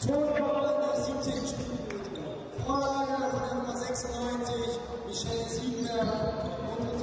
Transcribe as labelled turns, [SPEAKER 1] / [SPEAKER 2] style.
[SPEAKER 1] Torhüter 17 Spielminuten. Vorlage von der Nummer 96, Michelle Siebenberg.